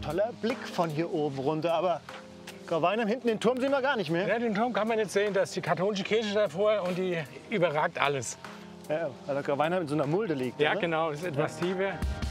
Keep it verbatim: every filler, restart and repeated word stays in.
toller Blick von hier oben runter. Aber Grauweinheim, hinten den Turm sehen wir gar nicht mehr. Ja, den Turm kann man nicht sehen. Da ist die katholische Kirche davor und die überragt alles. Ja, weil der Grauweinheim in so einer Mulde liegt. Ja, oder? genau. Das ist etwas tiefer.